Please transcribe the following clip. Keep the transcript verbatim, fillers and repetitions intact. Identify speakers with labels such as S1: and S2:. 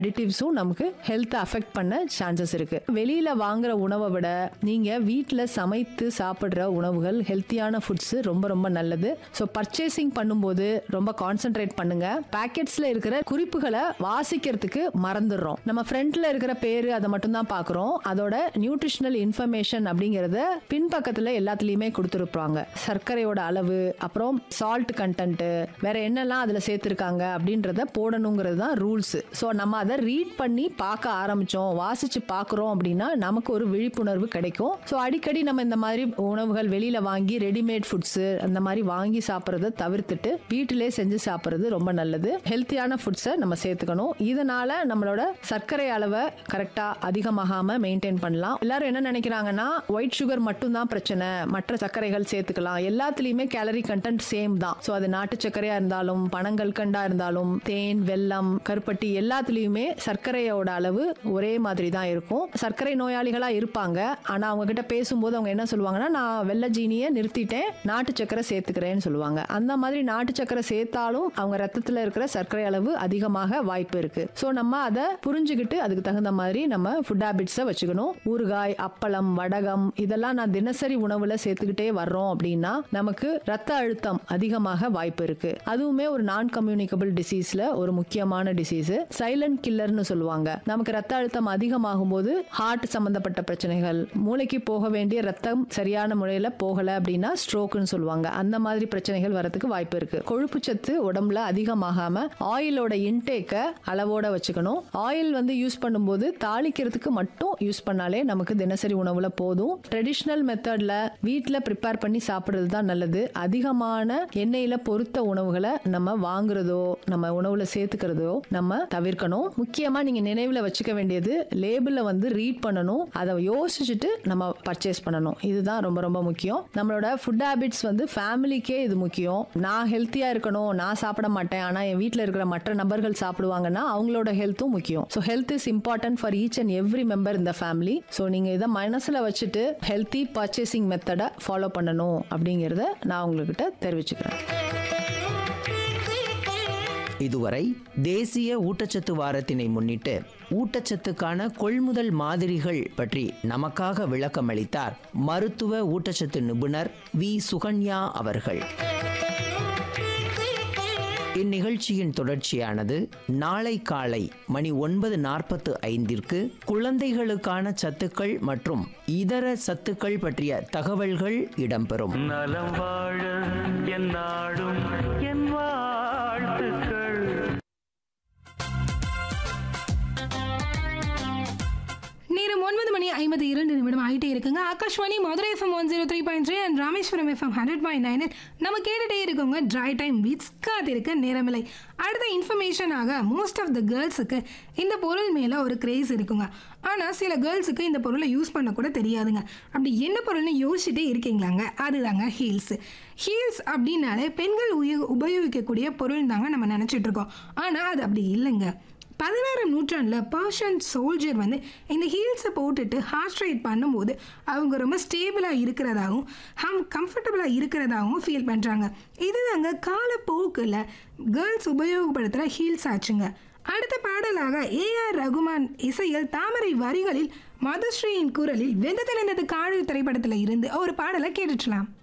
S1: அடிட்டிவ்ஸும் நமக்கு health affect பண்ண chances இருக்கு. வெளியில வாங்குற உணவை விட நீங்க வீட்டில் சமைத்து சாப்பிட்ற உணவுகள் ஹெல்த்தியான ஃபுட்ஸ் ரொம்ப ரொம்ப நல்லது. ஸோ பர்ச்சேசிங் பண்ணும்போது ரொம்ப கான்சென்ட்ரேட் பண்ணுங்க. பேக்கெட்ஸ்ல இருக்கிற குறிப்புகளை வாசிக்கிறதுக்கு மறந்துடுறோம். நம்ம ஃப்ரண்ட்ல இருக்கிற பேரு அதை மட்டும் தான் பார்க்குறோம். அதோட நியூட்ரிஷனல் இன்ஃபர்மேஷன் அப்படிங்கறத பின்பக்கத்துல எல்லாத்துலயுமே கொடுத்துருப்பாங்க. சர்க்கரையோட அளவு, அப்புறம் சால்ட் கண்டென்ட், வேற என்னெல்லாம் அதுல சேர்த்திருக்காங்க அப்படின்றத போடணுங்கிறது தான் ரூல்ஸ். ஸோ நம்ம அதை ரீட் பண்ணி பார்க்க ஆரம்பிச்சோம், வாசிச்சு பார்க்குறோம் அப்படின்னா நமக்கு ஒரு விழிப்புணர்வு கிடைக்கும். ஸோ அடிக்கடி நம்ம இந்த மாதிரி உணவுகள் வெளியில வாங்கி ரெடிமேட் ஃபுட்ஸ் அந்த மாதிரி வாங்கி சாப்பிட்றத தவிர்த்துட்டு வீட்டிலே செஞ்சு சாப்பிட்றது ரொம்ப நல்லது. ஹெல்த்தியான ஃபுட்ஸை நம்ம சேர்த்துக்கணும். இதனால நம்மளோட சர்க்கரை அளவை கரெக்டா அதிகமாகாம மெயின்டைன் பண்ணலாம். எல்லாரும் என்ன நினைக்கிறாங்கன்னா ஒயிட் சுகர் மட்டும் தான் பிரச்சனை, மற்ற சர்க்கரைகள் சேர்த்துக்கலாம். எல்லாத்துலயுமே கேலரி கண்டென்ட் சேம் தான். ஸோ அது நாட்டு சர்க்கரையா இருந்தாலும் பனங்கல்கண்டா இருந்தாலும் தேன், வெல்லம், கருப்பட்டி எல்லாத்துலயுமே சர்க்கரையோட அளவு ஒரே மாதிரி தான் இருக்கும். சர்க்கரை நோயாளிகளா இருப்பாங்க. ஆனா அவங்க கிட்ட பேசும்போது அவங்க என்ன சொல்லுவாங்கன்னா, நான் வெள்ளை ஜீனியை நிறுத்திட்டேன், நாட்டு சர்க்கரை சேர்த்துக்கிறேன்னு சொல்லுவாங்க. அந்த மாதிரி நாட்டு சர்க்கரை சேர்த்தாலும் அவங்க ரத்தத்துல இருக்கிற சர்க்கரை அளவு அதிகமாக வாய்ப்பு இருக்கு. ஸோ நம்ம அதை புரிஞ்சுக்கிட்டு அதுக்கு தகுந்த மாதிரி நம்ம ஃபுட் ஹேபிட்ஸை வச்சுக்கணும். ஊறுகாய், அப்பளம், வடகம் இதெல்லாம் நான் தினசரி உணவுல சேர்த்துக்கிட்டே வர்றோம் அப்படின்னா நமக்கு ரத்த அழுத்தம் அதிகமாக வாய்ப்பு இருக்கு. அதுவுமே ஒரு நான் கம்யூனிகபிள் டிசீஸ்ல ஒரு முக்கியமான டிசீஸ். சைலண்ட் கில்லர்னு சொல்லுவாங்க. நமக்கு ரத்த அழுத்தம் அதிகமாகும் போது ஹார்ட் சம்பந்தப்பட்ட பிரச்சனைகள், மூளைக்கு போக வேண்டிய ரத்தம் சரியான முறையில போகல அப்படின்னா ஸ்ட்ரோக்னு சொல்லுவாங்க. அந்த மாதிரி பிரச்சனைகள் வரதுக்கு வாய்ப்பு இருக்கு. கொழுப்பு சத்து உடம்புல அதிகமாகாம ஆயிலோட இன்டேக்க அளவோட வச்சுக்கணும். ஆயில் வந்து யூஸ் பண்ணும்போது தாளிக்கிறதுக்கு மட்டும் யூஸ் பண்ணாலே நமக்கு தினசரி உணவுல போதும். ட்ரெடிஷனல் மெத்தட்ல வீட்டுல ப்ரிப்பேர் பண்ணி சாப்பிடுறது தான் நல்லது. அதிகமான எண்ணெயில பொரித்த உணவுகளை நம்ம வாங்குறதோ நம்ம உணவுல சேர்த்துக்கிறதோ நம்ம தவிர்க்கணும். முக்கியமா நீங்க நினைவுல வச்சுக்க வேண்டியது, லேபிள வந்து ரீட் பண்ணணும், அதை யோசிச்சுட்டு நம்ம பர்ச்சேஸ் பண்ணணும். இதுதான் ரொம்ப ரொம்ப முக்கியம். நம்மளோட ஃபுட் ஹேபிட்ஸ் வந்து ஃபேமிலிக்கே இது முக்கியம். நான் ஹெல்த்தியா இருக்கணும், நான் சாப்பிட மாட்டேன், ஆனா என் வீட்டில் இருக்கிற மற்ற நபர்கள் சாப்பிடுவாங்கன்னா அவங்களோட ஹெல்த்தும் முக்கியம். So health is important for each and every member இந்த ஃபேமிலி. ஸோ நீங்க இதை மனசுல வச்சுட்டு ஹெல்த்தி பர்ச்சேசிங் மெத்தடை ஃபாலோ பண்ணணும் அப்படிங்கிறத நான் உங்ககிட்ட தெரிவிச்சுக்கிறேன்.
S2: இதுவரை தேசிய ஊட்டச்சத்து வாரத்தினை முன்னிட்டு ஊட்டச்சத்துக்கான கொள்முதல் மாதிரிகள் பற்றி நமக்காக விளக்கம் அளித்தார் மருத்துவ ஊட்டச்சத்து நிபுணர் வி சுகன்யா அவர்கள். இந்நிகழ்ச்சியின் தொடர்ச்சியானது நாளை காலை மணி ஒன்பது நாற்பத்து ஐந்திற்கு குழந்தைகளுக்கான சத்துக்கள் மற்றும் இதர சத்துக்கள் பற்றிய தகவல்கள் இடம்பெறும்.
S3: நலம் வாழ என் நாடும் என் வாழ்த்துக்கள்.
S4: நேரம் ஒன்பது மணி ஐம்பத்தி இரண்டு நிமிடம் ஆகிட்டே இருக்குங்க. Akashvani Madurai FM one zero three point three and Rameswaram FM hundred point nine நம்ம கேட்டுட்டே இருக்கோங்க ட்ரை டைம் வித் காத்திருக்க நேரமில்லை. அடுத்த இன்ஃபர்மேஷனாக மோஸ்ட் ஆஃப் த கேர்ள்ஸுக்கு இந்த பொருள் மேலே ஒரு கிரேஸ் இருக்குங்க. ஆனால் சில கேர்ள்ஸுக்கு இந்த பொருளை யூஸ் பண்ண கூட தெரியாதுங்க. அப்படி என்ன பொருள்னு யோசிச்சுட்டே இருக்கீங்களாங்க? அதுதாங்க ஹீல்ஸ். ஹீல்ஸ் அப்படின்னாலே பெண்கள் உய உபயோகிக்கக்கூடிய பொருள் தாங்க நம்ம நினச்சிட்டு இருக்கோம். ஆனால் அது அப்படி இல்லைங்க. பதினாறாம் நூற்றாண்டில் பர்ஷியன் சோல்ஜர் வந்து இந்த ஹீல்ஸை போட்டுட்டு ஹார்ட் ரைட் பண்ணும்போது அவங்க ரொம்ப ஸ்டேபிளாக இருக்கிறதாகவும் ஹம் கம்ஃபர்டபுளாக இருக்கிறதாகவும் ஃபீல் பண்ணுறாங்க. இதுதாங்க காலப்போக்கில் கேர்ள்ஸ் உபயோகப்படுத்துகிற ஹீல்ஸ் ஆச்சுங்க. அடுத்த பாடலாக ஏ ஆர் ரகுமான் இசையில் தாமரை வரிகளில் மதுஸ்ரீயின் குரலில் வெந்ததில் காடு திரைப்படத்தில் இருந்து ஒரு பாடலை கேட்டுக்கலாம்.